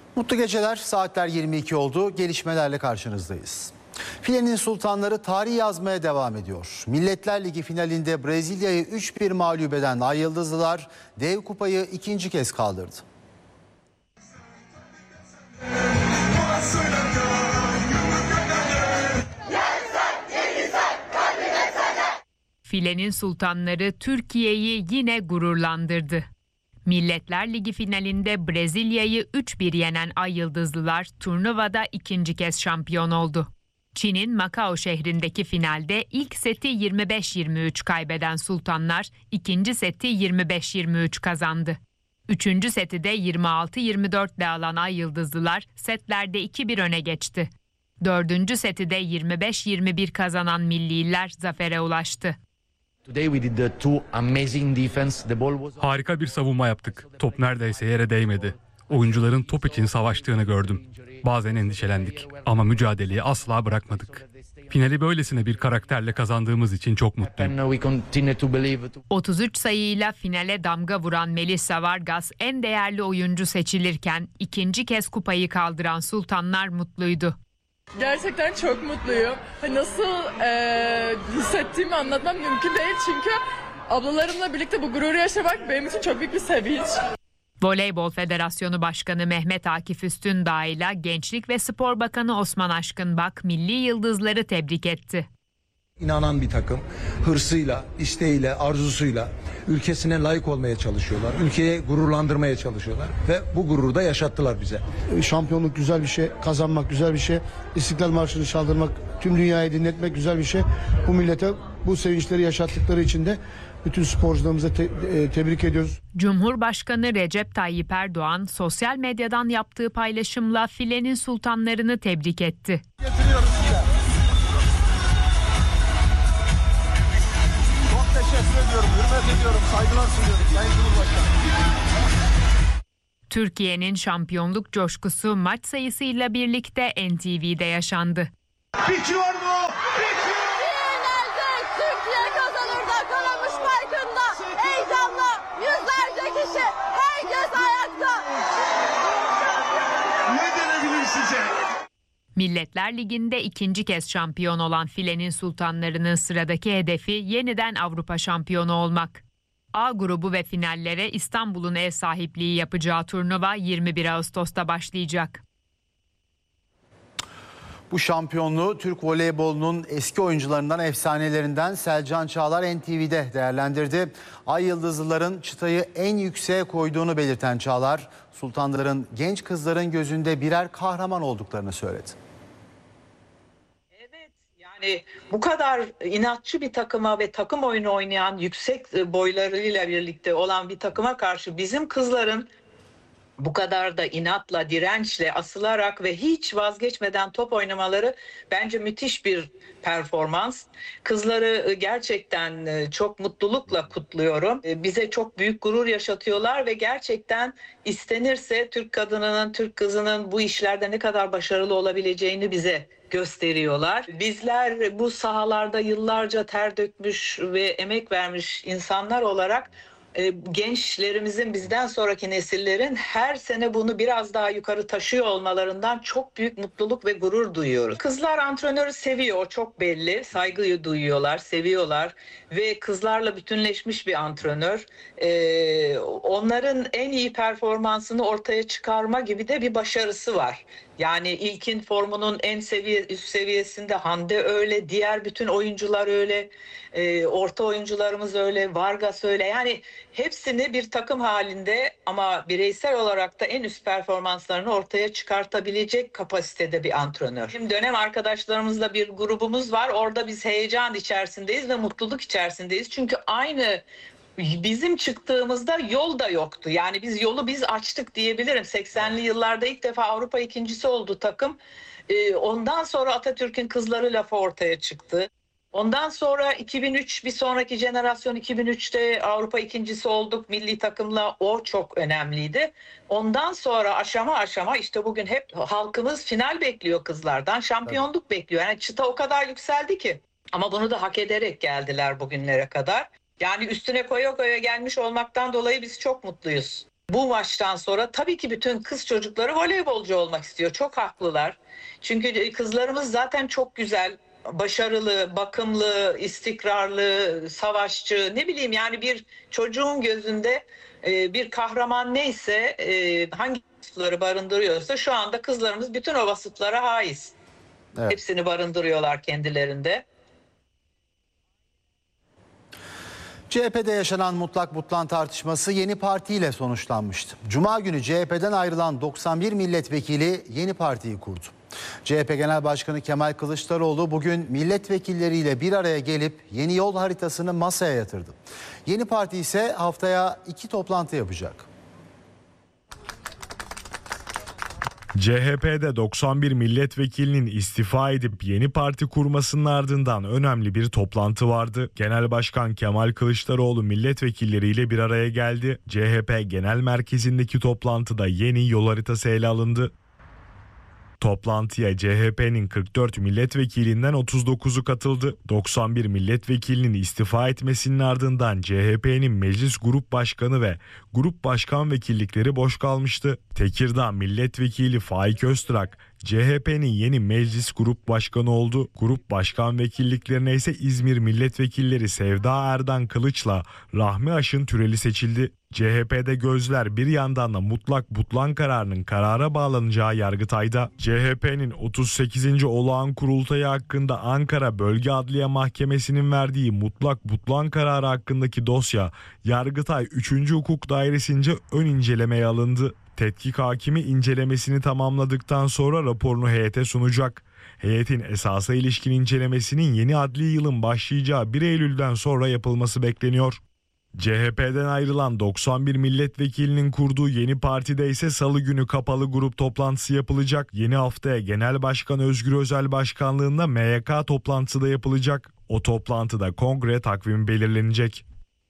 Mutlu geceler. Saatler 22 oldu. Gelişmelerle karşınızdayız. Filenin sultanları tarih yazmaya devam ediyor. Milletler Ligi finalinde Brezilya'yı 3-1 mağlup eden Ay Yıldızlılar dev kupayı ikinci kez kaldırdı. Filenin sultanları Türkiye'yi yine gururlandırdı. Milletler Ligi finalinde Brezilya'yı 3-1 yenen Ay Yıldızlılar turnuvada ikinci kez şampiyon oldu. Çin'in Macao şehrindeki finalde ilk seti 25-23 kaybeden sultanlar ikinci seti 25-23 kazandı. Üçüncü seti de 26-24 ile alan Ay Yıldızlılar setlerde 2-1 öne geçti. Dördüncü seti de 25-21 kazanan milliler zafere ulaştı. Harika bir savunma yaptık. Top neredeyse yere değmedi. Oyuncuların top için savaştığını gördüm. Bazen endişelendik ama mücadeleyi asla bırakmadık. Finali böylesine bir karakterle kazandığımız için çok mutluyum. 33 sayıyla finale damga vuran Melissa Vargas en değerli oyuncu seçilirken ikinci kez kupayı kaldıran sultanlar mutluydu. Gerçekten çok mutluyum. Nasıl hissettiğimi anlatmam mümkün değil çünkü ablalarımla birlikte bu gururu yaşamak benim için çok büyük bir sevinç. Voleybol Federasyonu Başkanı Mehmet Akif Üstündağ ile Gençlik ve Spor Bakanı Osman Aşkınbak milli yıldızları tebrik etti. İnanan bir takım, hırsıyla, isteğiyle, arzusuyla ülkesine layık olmaya çalışıyorlar. Ülkeye gururlandırmaya çalışıyorlar ve bu gururu da yaşattılar bize. Şampiyonluk güzel bir şey, kazanmak güzel bir şey, İstiklal Marşı'nı çaldırmak, tüm dünyayı dinletmek güzel bir şey. Bu millete bu sevinçleri yaşattıkları için de bütün sporcularımıza tebrik ediyoruz. Cumhurbaşkanı Recep Tayyip Erdoğan sosyal medyadan yaptığı paylaşımla filenin sultanlarını tebrik etti. Teşekkür ediyorum, hürmet ediyorum, saygılar sunuyorum Sayın Cumhurbaşkanı. Türkiye'nin şampiyonluk coşkusu maç sayısıyla birlikte NTV'de yaşandı. Bitiyor mu? Finalde Türkiye kazanır da kanamış farkında heyecanla yüzlerce kişi, herkes ayakta. Ne denebilir size? Milletler Ligi'nde ikinci kez şampiyon olan filenin sultanlarının sıradaki hedefi yeniden Avrupa şampiyonu olmak. A grubu ve finallere İstanbul'un ev sahipliği yapacağı turnuva 21 Ağustos'ta başlayacak. Bu şampiyonluğu Türk voleybolunun eski oyuncularından, efsanelerinden Selcan Çağlar NTV'de değerlendirdi. Ay Yıldızlıların çıtayı en yükseğe koyduğunu belirten Çağlar, sultanların genç kızların gözünde birer kahraman olduklarını söyledi. Yani bu kadar inatçı bir takıma ve takım oyunu oynayan yüksek boylarıyla birlikte olan bir takıma karşı bizim kızların bu kadar da inatla, dirençle, asılarak ve hiç vazgeçmeden top oynamaları bence müthiş bir performans. Kızları gerçekten çok mutlulukla kutluyorum. Bize çok büyük gurur yaşatıyorlar ve gerçekten istenirse Türk kadınının, Türk kızının bu işlerde ne kadar başarılı olabileceğini bize gösteriyorlar. Bizler bu sahalarda yıllarca ter dökmüş ve emek vermiş insanlar olarak gençlerimizin, bizden sonraki nesillerin her sene bunu biraz daha yukarı taşıyor olmalarından çok büyük mutluluk ve gurur duyuyoruz. Kızlar antrenörü seviyor, çok belli. Saygıyı duyuyorlar, seviyorlar ve kızlarla bütünleşmiş bir antrenör. Onların en iyi performansını ortaya çıkarma gibi de bir başarısı var. Yani ilkin formunun en üst seviyesinde Hande öyle, diğer bütün oyuncular öyle, orta oyuncularımız öyle, Vargas öyle. Yani hepsini bir takım halinde ama bireysel olarak da en üst performanslarını ortaya çıkartabilecek kapasitede bir antrenör. Şimdi dönem arkadaşlarımızla bir grubumuz var. Orada biz heyecan içerisindeyiz ve mutluluk içerisindeyiz. Çünkü aynı bizim çıktığımızda yol da yoktu. Yani biz açtık diyebilirim. 80'li yıllarda ilk defa Avrupa ikincisi oldu takım. Ondan sonra Atatürk'ün kızları lafı ortaya çıktı. Ondan sonra 2003 bir sonraki jenerasyon 2003'te Avrupa ikincisi olduk milli takımla. O çok önemliydi. Ondan sonra aşama aşama işte bugün hep halkımız final bekliyor kızlardan. Şampiyonluk bekliyor. Yani çıta o kadar yükseldi ki. Ama bunu da hak ederek geldiler bugünlere kadar. Yani üstüne koya koya gelmiş olmaktan dolayı biz çok mutluyuz. Bu maçtan sonra tabii ki bütün kız çocukları voleybolcu olmak istiyor. Çok haklılar. Çünkü kızlarımız zaten çok güzel, başarılı, bakımlı, istikrarlı, savaşçı, ne bileyim yani bir çocuğun gözünde bir kahraman neyse, hangi vasıfları barındırıyorsa şu anda kızlarımız bütün o vasıflara haiz. Evet. Hepsini barındırıyorlar kendilerinde. CHP'de yaşanan mutlak butlan tartışması Yeni Parti ile sonuçlanmıştı. Cuma günü CHP'den ayrılan 91 milletvekili Yeni Parti'yi kurdu. CHP Genel Başkanı Kemal Kılıçdaroğlu bugün milletvekilleriyle bir araya gelip yeni yol haritasını masaya yatırdı. Yeni Parti ise haftaya 2 toplantı yapacak. CHP'de 91 milletvekilinin istifa edip yeni parti kurmasının ardından önemli bir toplantı vardı. Genel Başkan Kemal Kılıçdaroğlu milletvekilleriyle bir araya geldi. CHP Genel Merkezi'ndeki toplantıda yeni yol haritası ele alındı. Toplantıya CHP'nin 44 milletvekilinden 39'u katıldı. 91 milletvekilinin istifa etmesinin ardından CHP'nin Meclis Grup Başkanı ve Grup Başkan Vekillikleri boş kalmıştı. Tekirdağ Milletvekili Faik Öztrak, CHP'nin yeni Meclis Grup Başkanı oldu. Grup Başkan Vekilliklerine ise İzmir Milletvekilleri Sevda Erdan Kılıç'la Rahmi Aşın Türeli seçildi. CHP'de gözler bir yandan da mutlak butlan kararının karara bağlanacağı Yargıtay'da. CHP'nin 38. olağan kurultayı hakkında Ankara Bölge Adliye Mahkemesi'nin verdiği mutlak butlan kararı hakkındaki dosya Yargıtay 3. Hukuk Dairesi'nce ön incelemeye alındı. Tetkik hakimi incelemesini tamamladıktan sonra raporunu heyete sunacak. Heyetin esasa ilişkin incelemesinin yeni adli yılın başlayacağı 1 Eylül'den sonra yapılması bekleniyor. CHP'den ayrılan 91 milletvekilinin kurduğu Yeni Parti'de ise salı günü kapalı grup toplantısı yapılacak. Yeni haftaya Genel Başkan Özgür Özel başkanlığında MYK toplantısı da yapılacak. O toplantıda kongre takvimi belirlenecek.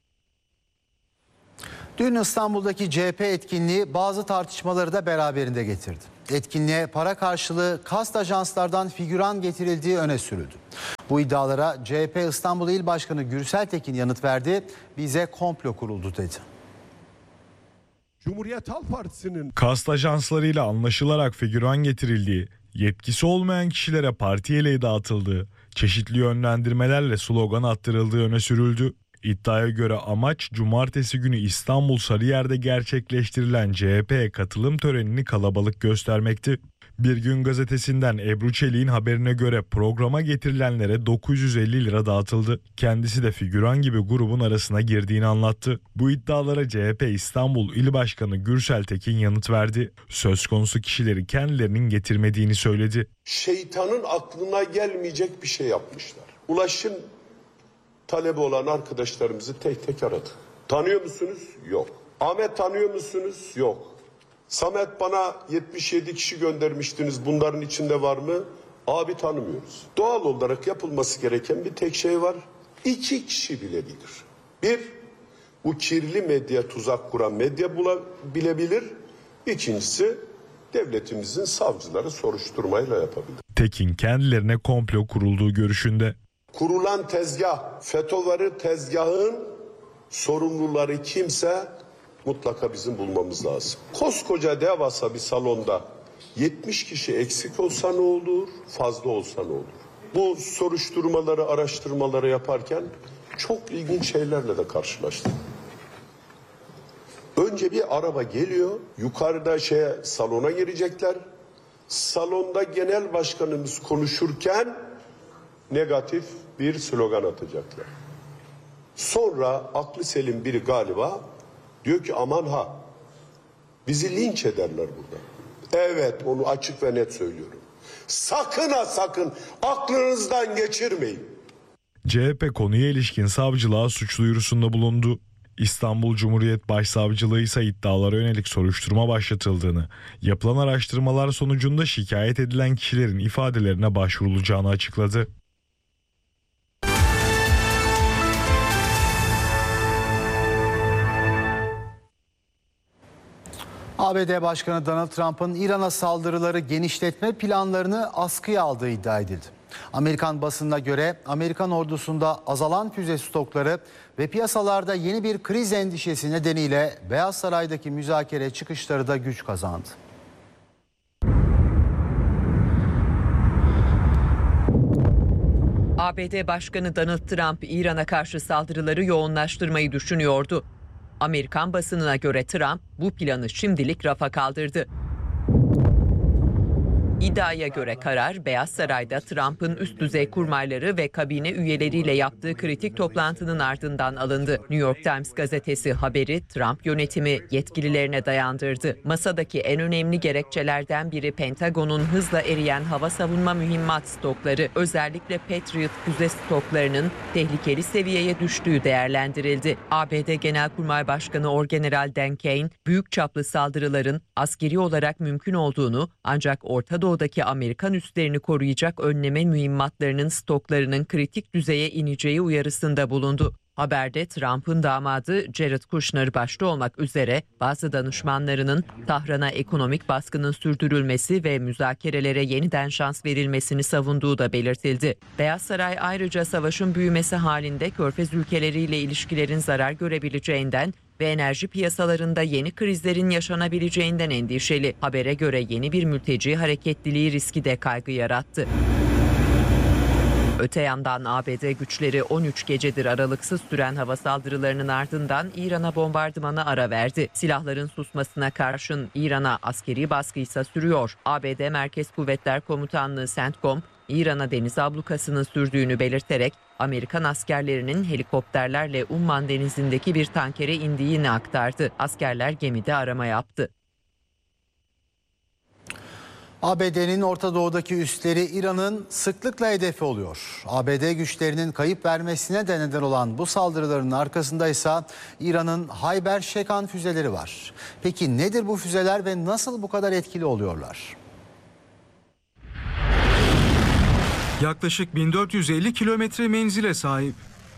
Dün İstanbul'daki CHP etkinliği bazı tartışmaları da beraberinde getirdi. Etkinliğe para karşılığı kast ajanslardan figüran getirildiği öne sürüldü. Bu iddialara CHP İstanbul İl Başkanı Gürsel Tekin yanıt verdi. Bize komplo kuruldu dedi. Cumhuriyet Halk Partisi'nin kast ajanslarıyla anlaşılarak figüran getirildiği, yetkisi olmayan kişilere parti eleği dağıtıldığı, çeşitli yönlendirmelerle slogan attırıldığı öne sürüldü. İddiaya göre amaç cumartesi günü İstanbul Sarıyer'de gerçekleştirilen CHP'ye katılım törenini kalabalık göstermekti. Bir Gün Gazetesi'nden Ebru Çelik'in haberine göre programa getirilenlere 950 lira dağıtıldı. Kendisi de figüran gibi grubun arasına girdiğini anlattı. Bu iddialara CHP İstanbul İl Başkanı Gürsel Tekin yanıt verdi. Söz konusu kişileri kendilerinin getirmediğini söyledi. Şeytanın aklına gelmeyecek bir şey yapmışlar. Ulaşım talebi olan arkadaşlarımızı tek tek aradı. Tanıyor musunuz? Yok. Ahmet tanıyor musunuz? Yok. Samet bana 77 kişi göndermiştiniz. Bunların içinde var mı? Abi tanımıyoruz. Doğal olarak yapılması gereken bir tek şey var. 2 kişi bilebilir. Bir, bu kirli medya tuzak kuran medya bilebilir. İkincisi, devletimizin savcıları soruşturmayla yapabilir. Tekin kendilerine komplo kurulduğu görüşünde. Kurulan tezgah, FETÖ'leri tezgahın sorumluları kimse mutlaka bizim bulmamız lazım. Koskoca devasa bir salonda 70 kişi eksik olsa ne olur, fazla olsa ne olur? Bu soruşturmaları, araştırmaları yaparken çok ilginç şeylerle de karşılaştım. Önce bir araba geliyor, yukarıda salona girecekler. Salonda genel başkanımız konuşurken negatif bir slogan atacaklar. Sonra aklı selim biri galiba diyor ki aman ha bizi linç ederler burada. Evet, onu açık ve net söylüyorum. Sakın ha sakın aklınızdan geçirmeyin. CHP konuya ilişkin savcılığa suç duyurusunda bulundu. İstanbul Cumhuriyet Başsavcılığı ise iddialara yönelik soruşturma başlatıldığını, yapılan araştırmalar sonucunda şikayet edilen kişilerin ifadelerine başvurulacağını açıkladı. ABD Başkanı Donald Trump'ın İran'a saldırıları genişletme planlarını askıya aldığı iddia edildi. Amerikan basınına göre Amerikan ordusunda azalan füze stokları ve piyasalarda yeni bir kriz endişesi nedeniyle Beyaz Saray'daki müzakere çıkışları da güç kazandı. ABD Başkanı Donald Trump, İran'a karşı saldırıları yoğunlaştırmayı düşünüyordu. Amerikan basınına göre Trump bu planı şimdilik rafa kaldırdı. İddiaya göre karar Beyaz Saray'da Trump'ın üst düzey kurmayları ve kabine üyeleriyle yaptığı kritik toplantının ardından alındı. New York Times gazetesi haberi Trump yönetimi yetkililerine dayandırdı. Masadaki en önemli gerekçelerden biri Pentagon'un hızla eriyen hava savunma mühimmat stokları, özellikle Patriot füze stoklarının tehlikeli seviyeye düştüğü değerlendirildi. ABD Genelkurmay Başkanı Orgeneral Dan Kane, büyük çaplı saldırıların askeri olarak mümkün olduğunu ancak Orta Doğu'daki Amerikan üslerini koruyacak önleme mühimmatlarının stoklarının kritik düzeye ineceği uyarısında bulundu. Haberde Trump'ın damadı Jared Kushner başta olmak üzere bazı danışmanlarının Tahran'a ekonomik baskının sürdürülmesi ve müzakerelere yeniden şans verilmesini savunduğu da belirtildi. Beyaz Saray ayrıca savaşın büyümesi halinde Körfez ülkeleriyle ilişkilerin zarar görebileceğinden ve enerji piyasalarında yeni krizlerin yaşanabileceğinden endişeli. Habere göre yeni bir mülteci hareketliliği riski de kaygı yarattı. Öte yandan ABD güçleri 13 gecedir aralıksız süren hava saldırılarının ardından İran'a bombardımana ara verdi. Silahların susmasına karşın İran'a askeri baskı ise sürüyor. ABD Merkez Kuvvetler Komutanlığı CENTCOM, İran'a deniz ablukasının sürdüğünü belirterek Amerikan askerlerinin helikopterlerle Umman denizindeki bir tankere indiğini aktardı. Askerler gemide arama yaptı. ABD'nin Orta Doğu'daki üsleri İran'ın sıklıkla hedefi oluyor. ABD güçlerinin kayıp vermesine de neden olan bu saldırıların arkasında ise İran'ın Hayber Şekan füzeleri var. Peki nedir bu füzeler ve nasıl bu kadar etkili oluyorlar? Yaklaşık 1450 kilometre menzile sahip.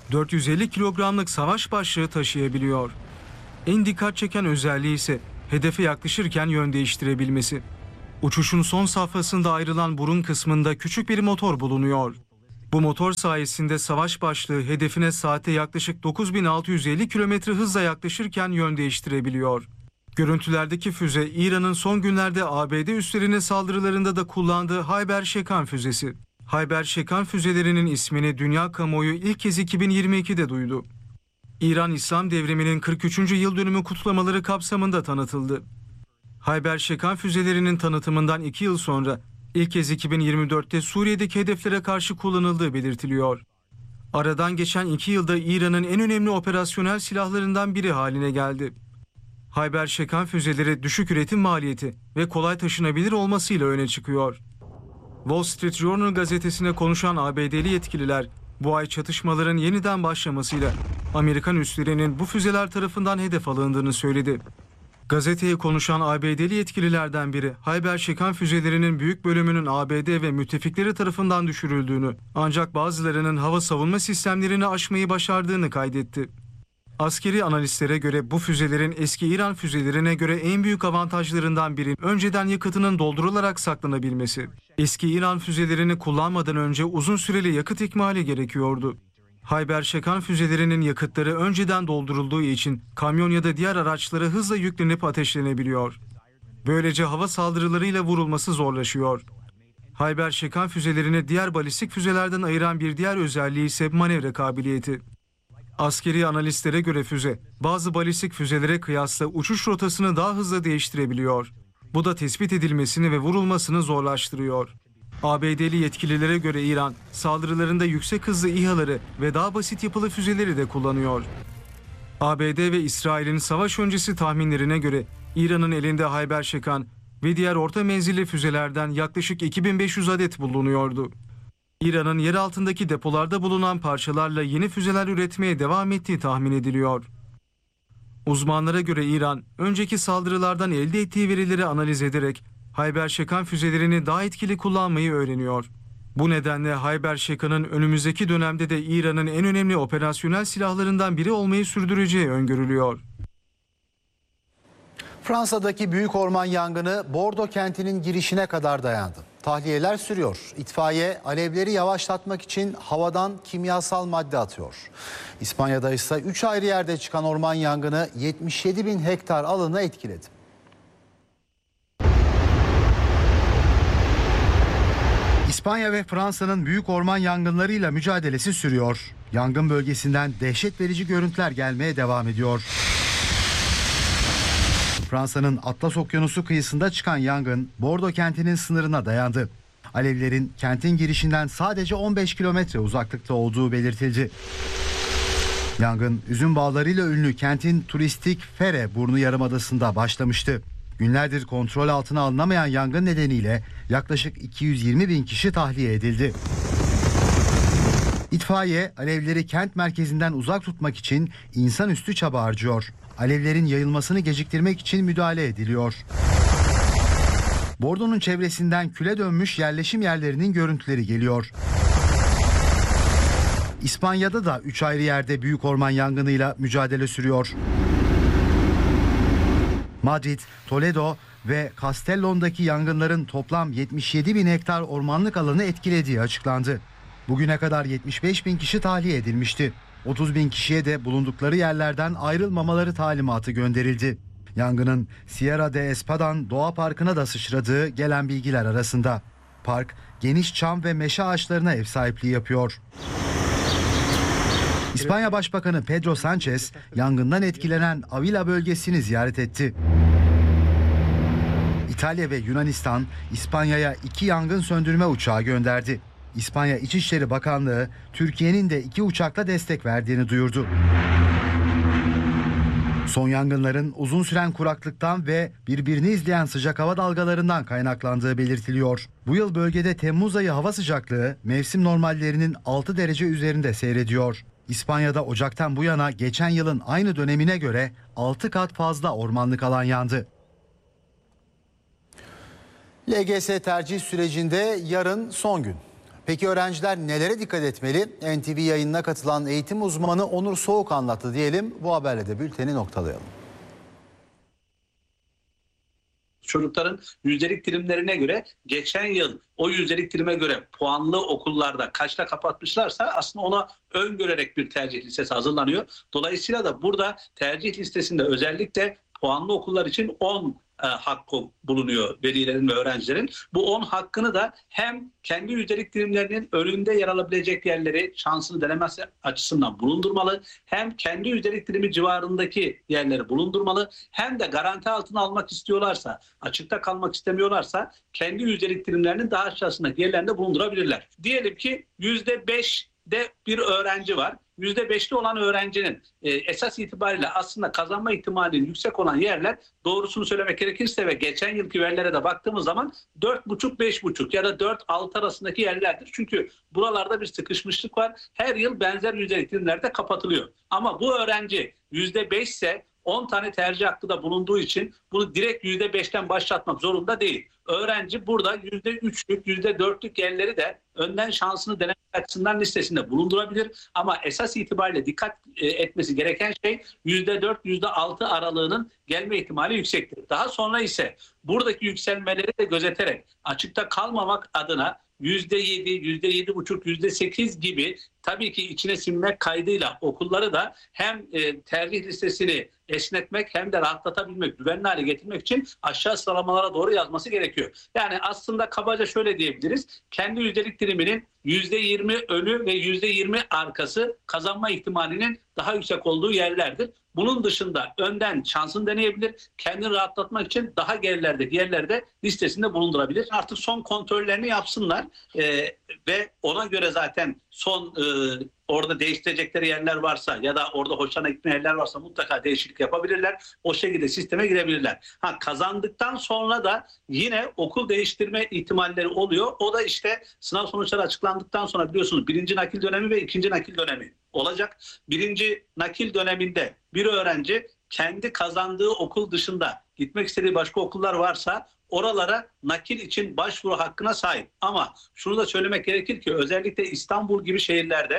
450 kilogramlık savaş başlığı taşıyabiliyor. En dikkat çeken özelliği ise hedefe yaklaşırken yön değiştirebilmesi. Uçuşun son safhasında ayrılan burun kısmında küçük bir motor bulunuyor. Bu motor sayesinde savaş başlığı hedefine saate yaklaşık 9650 kilometre hızla yaklaşırken yön değiştirebiliyor. Görüntülerdeki füze İran'ın son günlerde ABD üslerine saldırılarında da kullandığı Hayber Şekan füzesi. Hayber Şekan füzelerinin ismini dünya kamuoyu ilk kez 2022'de duydu. İran İslam Devrimi'nin 43. yıl dönümü kutlamaları kapsamında tanıtıldı. Hayber Şekan füzelerinin tanıtımından 2 yıl sonra ilk kez 2024'te Suriye'deki hedeflere karşı kullanıldığı belirtiliyor. Aradan geçen 2 yılda İran'ın en önemli operasyonel silahlarından biri haline geldi. Hayber Şekan füzeleri düşük üretim maliyeti ve kolay taşınabilir olmasıyla öne çıkıyor. Wall Street Journal gazetesine konuşan ABD'li yetkililer, bu ay çatışmaların yeniden başlamasıyla Amerikan üslerinin bu füzeler tarafından hedef alındığını söyledi. Gazeteye konuşan ABD'li yetkililerden biri, Hayber Şekan füzelerinin büyük bölümünün ABD ve müttefikleri tarafından düşürüldüğünü, ancak bazılarının hava savunma sistemlerini aşmayı başardığını kaydetti. Askeri analistlere göre bu füzelerin eski İran füzelerine göre en büyük avantajlarından biri önceden yakıtının doldurularak saklanabilmesi. Eski İran füzelerini kullanmadan önce uzun süreli yakıt ikmali gerekiyordu. Hayber Şekan füzelerinin yakıtları önceden doldurulduğu için kamyon ya da diğer araçlara hızla yüklenip ateşlenebiliyor. Böylece hava saldırılarıyla vurulması zorlaşıyor. Hayber Şekan füzelerini diğer balistik füzelerden ayıran bir diğer özelliği ise manevra kabiliyeti. Askeri analistlere göre füze, bazı balistik füzelere kıyasla uçuş rotasını daha hızlı değiştirebiliyor. Bu da tespit edilmesini ve vurulmasını zorlaştırıyor. ABD'li yetkililere göre İran, saldırılarında yüksek hızlı İHA'ları ve daha basit yapılı füzeleri de kullanıyor. ABD ve İsrail'in savaş öncesi tahminlerine göre İran'ın elinde Hayber Şekan ve diğer orta menzilli füzelerden yaklaşık 2500 adet bulunuyordu. İran'ın yer altındaki depolarda bulunan parçalarla yeni füzeler üretmeye devam ettiği tahmin ediliyor. Uzmanlara göre İran, önceki saldırılardan elde ettiği verileri analiz ederek Hayber Şekan füzelerini daha etkili kullanmayı öğreniyor. Bu nedenle Hayber Şekan'ın önümüzdeki dönemde de İran'ın en önemli operasyonel silahlarından biri olmayı sürdüreceği öngörülüyor. Fransa'daki büyük orman yangını Bordeaux kentinin girişine kadar dayandı. Tahliyeler sürüyor. İtfaiye alevleri yavaşlatmak için havadan kimyasal madde atıyor. İspanya'da ise 3 ayrı yerde çıkan orman yangını 77 bin hektar alanı etkiledi. İspanya ve Fransa'nın büyük orman yangınlarıyla mücadelesi sürüyor. Yangın bölgesinden dehşet verici görüntüler gelmeye devam ediyor. Fransa'nın Atlas Okyanusu kıyısında çıkan yangın Bordeaux kentinin sınırına dayandı. Alevlerin kentin girişinden sadece 15 kilometre uzaklıkta olduğu belirtildi. Yangın üzüm bağlarıyla ünlü kentin turistik Fere Burnu Yarımadası'nda başlamıştı. Günlerdir kontrol altına alınamayan yangın nedeniyle yaklaşık 220 bin kişi tahliye edildi. İtfaiye alevleri kent merkezinden uzak tutmak için insanüstü çaba harcıyor. Alevlerin yayılmasını geciktirmek için müdahale ediliyor. Bordo'nun çevresinden küle dönmüş yerleşim yerlerinin görüntüleri geliyor. İspanya'da da 3 ayrı yerde büyük orman yangınıyla mücadele sürüyor. Madrid, Toledo ve Castellón'daki yangınların toplam 77 bin hektar ormanlık alanı etkilediği açıklandı. Bugüne kadar 75 bin kişi tahliye edilmişti. 30 bin kişiye de bulundukları yerlerden ayrılmamaları talimatı gönderildi. Yangının Sierra de Espadan Doğa Parkı'na da sıçradığı gelen bilgiler arasında. Park, geniş çam ve meşe ağaçlarına ev sahipliği yapıyor. İspanya Başbakanı Pedro Sánchez, yangından etkilenen Avila bölgesini ziyaret etti. İtalya ve Yunanistan, İspanya'ya 2 yangın söndürme uçağı gönderdi. İspanya İçişleri Bakanlığı, Türkiye'nin de 2 uçakla destek verdiğini duyurdu. Son yangınların uzun süren kuraklıktan ve birbirini izleyen sıcak hava dalgalarından kaynaklandığı belirtiliyor. Bu yıl bölgede Temmuz ayı hava sıcaklığı mevsim normallerinin 6 derece üzerinde seyrediyor. İspanya'da Ocak'tan bu yana geçen yılın aynı dönemine göre 6 kat fazla ormanlık alan yandı. LGS tercih sürecinde yarın son gün. Peki öğrenciler nelere dikkat etmeli? NTV yayınına katılan eğitim uzmanı Onur Soğuk anlattı diyelim. Bu haberle de bülteni noktalayalım. Çocukların yüzdelik dilimlerine göre geçen yıl o yüzdelik dilime göre puanlı okullarda kaçta kapatmışlarsa aslında ona öngörerek bir tercih listesi hazırlanıyor. Dolayısıyla da burada tercih listesinde özellikle puanlı okullar için 10 hakkı bulunuyor velilerin ve öğrencilerin. Bu 10 hakkını da hem kendi yüzdelik dilimlerinin önünde yer alabilecek yerleri şansını denemesi açısından bulundurmalı, hem kendi yüzdelik dilimi civarındaki yerleri bulundurmalı, hem de garanti altına almak istiyorlarsa, açıkta kalmak istemiyorlarsa kendi yüzdelik dilimlerinin daha aşağısındaki yerlerinde bulundurabilirler. Diyelim ki %5'de bir öğrenci var. %5'te olan öğrencinin esas itibariyle aslında kazanma ihtimalinin yüksek olan yerler, doğrusunu söylemek gerekirse ve geçen yılki verilere de baktığımız zaman 4,5-5,5 ya da 4-6 arasındaki yerlerdir. Çünkü buralarda bir sıkışmışlık var. Her yıl benzer yüzdelik dilimlerde kapatılıyor. Ama bu öğrenci %5 ise 10 tane tercih hakkı da bulunduğu için bunu direkt %5'ten başlatmak zorunda değil. Öğrenci burada %3'lük, %4'lük yerleri de önden şansını denemek açısından listesinde bulundurabilir. Ama esas itibariyle dikkat etmesi gereken şey %4, %6 aralığının gelme ihtimali yüksektir. Daha sonra ise buradaki yükselmeleri de gözeterek açıkta kalmamak adına %7, %7,5, %8 gibi tabii ki içine sinmek kaydıyla okulları da hem tercih listesini esnetmek hem de rahatlatabilmek, güvenli hale getirmek için aşağı sıralamalara doğru yazması gerekiyor. Yani aslında kabaca şöyle diyebiliriz. Kendi yüzdelik diliminin %20 önü ve %20 arkası kazanma ihtimalinin daha yüksek olduğu yerlerdir. Bunun dışında önden şansını deneyebilir. Kendini rahatlatmak için daha gerilerdeki yerlerde listesinde bulundurabilir. Artık son kontrollerini yapsınlar ve ona göre zaten son orada değiştirecekleri yerler varsa ya da orada hoşlarına gitmeyen yerler varsa mutlaka değişiklik yapabilirler. O şekilde sisteme girebilirler. Kazandıktan sonra da yine okul değiştirme ihtimalleri oluyor. O da işte sınav sonuçları açıklandıktan sonra biliyorsunuz 1. nakil dönemi ve 2. nakil dönemi olacak. 1. nakil döneminde bir öğrenci kendi kazandığı okul dışında gitmek istediği başka okullar varsa oralara nakil için başvuru hakkına sahip. Ama şunu da söylemek gerekir ki özellikle İstanbul gibi şehirlerde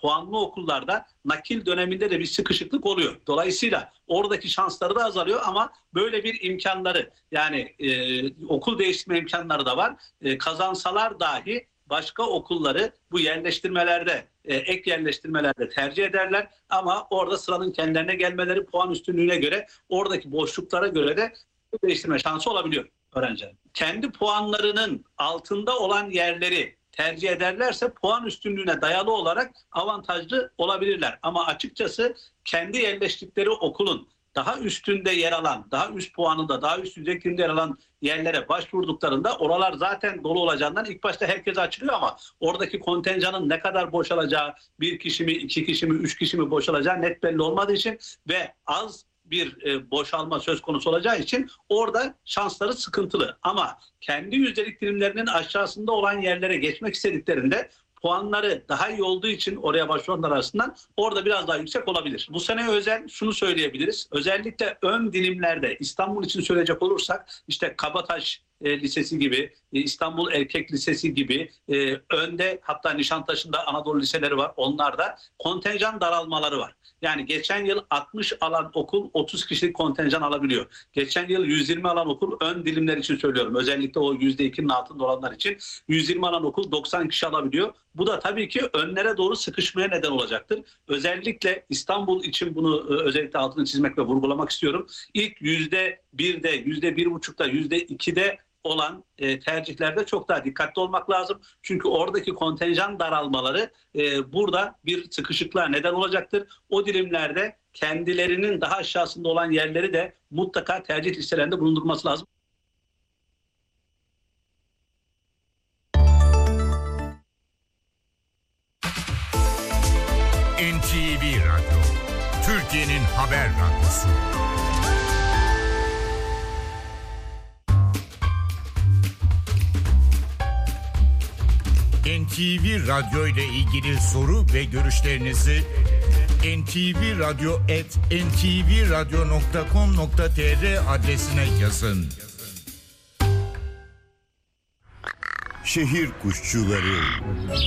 puanlı okullarda nakil döneminde de bir sıkışıklık oluyor. Dolayısıyla oradaki şansları da azalıyor ama böyle bir imkanları, yani okul değiştirme imkanları da var. Kazansalar dahi başka okulları bu yerleştirmelerde, ek yerleştirmelerde tercih ederler. Ama orada sıranın kendilerine gelmeleri, puan üstünlüğüne göre, oradaki boşluklara göre de değiştirme şansı olabiliyor öğrencilerin. Kendi puanlarının altında olan yerleri tercih ederlerse puan üstünlüğüne dayalı olarak avantajlı olabilirler. Ama açıkçası kendi yerleştikleri okulun daha üstünde yer alan, daha üst puanında, daha üst düzeyinde yer alan yerlere başvurduklarında oralar zaten dolu olacağından ilk başta herkese açılıyor ama oradaki kontenjanın ne kadar boşalacağı, 1 kişi mi, 2 kişi mi, 3 kişi mi boşalacağı net belli olmadığı için ve az bir boşalma söz konusu olacağı için orada şansları sıkıntılı. Ama kendi yüzdelik dilimlerinin aşağısında olan yerlere geçmek istediklerinde puanları daha iyi olduğu için oraya başvuranlar arasından orada biraz daha yüksek olabilir. Bu sene özel şunu söyleyebiliriz. Özellikle ön dilimlerde İstanbul için söyleyecek olursak işte Kabataş Lisesi gibi, İstanbul Erkek Lisesi gibi önde, hatta Nişantaşı'nda Anadolu liseleri var. Onlarda kontenjan daralmaları var. Yani geçen yıl 60 alan okul 30 kişilik kontenjan alabiliyor. Geçen yıl 120 alan okul, ön dilimler için söylüyorum, özellikle o %2'nin altında olanlar için 120 alan okul 90 kişi alabiliyor. Bu da tabii ki önlere doğru sıkışmaya neden olacaktır. Özellikle İstanbul için bunu özellikle altını çizmek ve vurgulamak istiyorum. İlk %1'de, %1,5'da, %2'de olan tercihlerde çok daha dikkatli olmak lazım. Çünkü oradaki kontenjan daralmaları burada bir sıkışıklığa neden olacaktır. O dilimlerde kendilerinin daha aşağısında olan yerleri de mutlaka tercih listelerinde bulundurması lazım. NTV Radyo, Türkiye'nin haber radyosu. NTV Radyo ile ilgili soru ve görüşlerinizi ntvradyo@ntvradyo.com.tr adresine yazın. Şehir kuşçuları.